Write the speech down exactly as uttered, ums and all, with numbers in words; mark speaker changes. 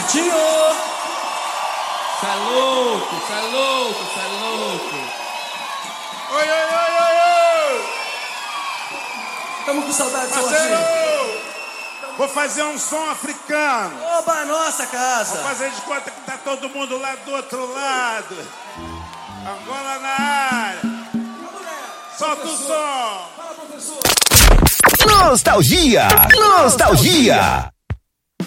Speaker 1: Fortinho!
Speaker 2: Cê é louco, cê é louco, cê é louco.
Speaker 3: Oi, oi, oi, oi, oi!
Speaker 1: Tamo com saudade do
Speaker 3: Parceiro!
Speaker 1: Fortinho.
Speaker 3: Vou fazer um som africano.
Speaker 1: Oba, nossa casa!
Speaker 3: Vou fazer de conta que tá todo mundo lá do outro lado. Angola na área. Solta o som.
Speaker 1: Fala, professor!
Speaker 4: Nostalgia! Nostalgia!